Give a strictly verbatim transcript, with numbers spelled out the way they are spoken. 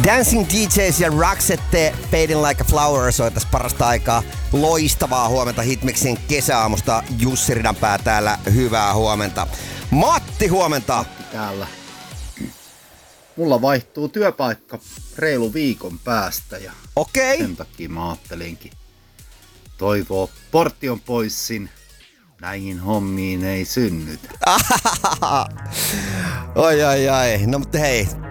Dancing D Js ja Roxette Fading Like a Flower soi tässä parasta aikaa. Loistavaa huomenta Hitmixin kesäaamusta. Jussi Ridanpää täällä. Hyvää huomenta. Matti, huomenta. Matti täällä. Mulla vaihtuu työpaikka reilu viikon päästä ja Okei. sen takia mä ajattelinkin toivoo portion poissin. Näihin hommiin ei synnytä. Oi, oi, oi. No mutta hei,